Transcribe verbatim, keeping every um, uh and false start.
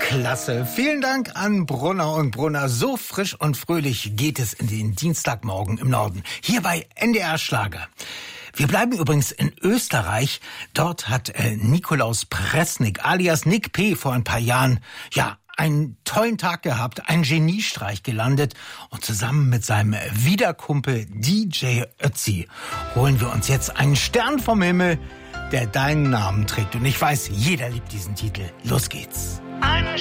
Klasse. Vielen Dank an Brunner und Brunner. So frisch und fröhlich geht es in den Dienstagmorgen im Norden. Hier bei N D R Schlager. Wir bleiben übrigens in Österreich. Dort hat äh, Nikolaus Pressnick alias Nick P. vor ein paar Jahren, ja, einen tollen Tag gehabt, einen Geniestreich gelandet und zusammen mit seinem Wiederkumpel D J Ötzi holen wir uns jetzt einen Stern vom Himmel, der deinen Namen trägt. Und ich weiß, jeder liebt diesen Titel. Los geht's. Ein